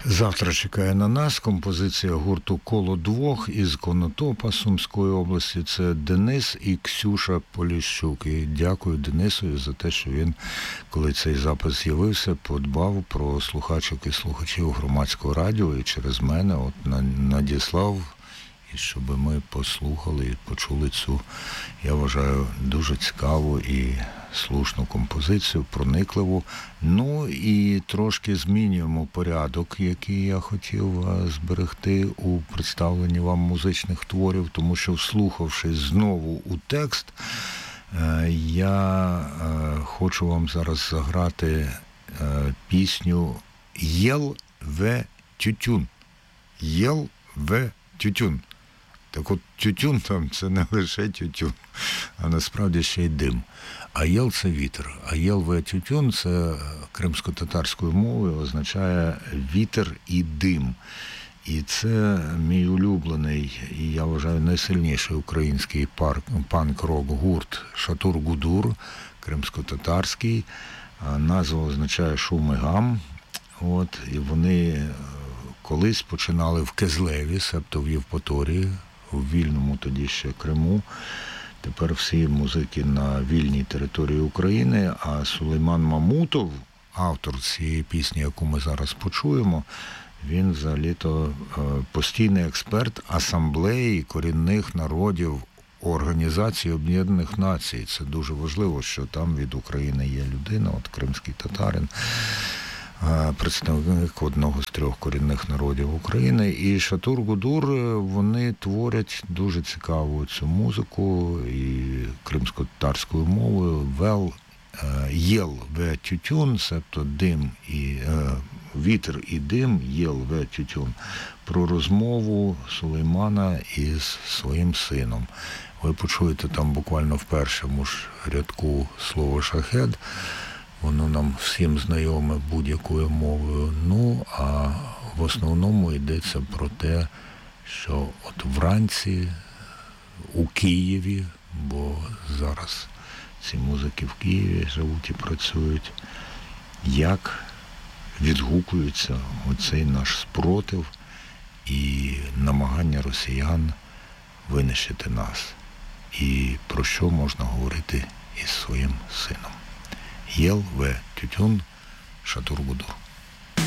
Завтра чекає на нас композиція гурту «Коло двох» із Конотопа Сумської області. Це Денис і Ксюша Поліщук. І дякую Денисові за те, що він, коли цей запис з'явився, подбав про слухачок і слухачів громадського радіо і через мене надіслав, і щоб ми послухали і почули цю, я вважаю, дуже цікаву і слушну композицію, проникливу. Ну і трошки змінюємо порядок, який я хотів зберегти у представленні вам музичних творів, тому що, вслухавшись знову у текст, я хочу вам зараз заграти пісню «Єл ве тютюн». «Єл ве тютюн». Так от тютюн там це не лише тютюн, а насправді ще й дим. А єл – це вітер. А єл ве тютюн – це кримсько-татарською мовою означає вітер і дим. І це мій улюблений, і я вважаю, найсильніший український панк-рок-гурт Шатур-Гудур, кримсько-татарський. Назва означає шум і гам. От, і вони колись починали в Кезлеві, себто в Євпаторії, у вільному тоді ще Криму. Тепер всі музики на вільній території України, а Сулейман Мамутов, автор цієї пісні, яку ми зараз почуємо, він взагалі-то постійний експерт Асамблеї корінних народів Організації Об'єднаних Націй. Це дуже важливо, що там від України є людина, от кримський татарин, представник одного з 3 корінних народів України. І Шатур-Гудур, вони творять дуже цікаву цю музику і кримсько-татарською мовою. Єл ве тютюн, себто дим і вітер і дим, єл ве тютюн, про розмову Сулеймана із своїм сином. Ви почуєте там буквально в першому ж рядку слово «шахед». Воно нам всім знайоме будь-якою мовою. Ну, а в основному йдеться про те, що от вранці у Києві, бо зараз ці музики в Києві живуть і працюють, як відгукується оцей наш спротив і намагання росіян винищити нас. І про що можна говорити із своїм сином. Єл ве тютюн, Шатур-Гудур.